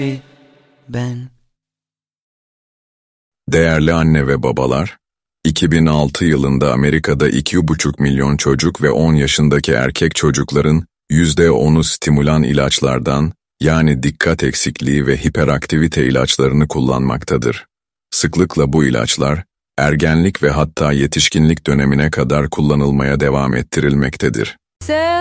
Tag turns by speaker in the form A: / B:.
A: Ben.
B: Değerli anne ve babalar, 2006 yılında Amerika'da 2,5 milyon çocuk ve 10 yaşındaki erkek çocukların %10'u stimulan ilaçlardan, yani dikkat eksikliği ve hiperaktivite ilaçlarını kullanmaktadır. Sıklıkla bu ilaçlar, ergenlik ve hatta yetişkinlik dönemine kadar kullanılmaya devam ettirilmektedir.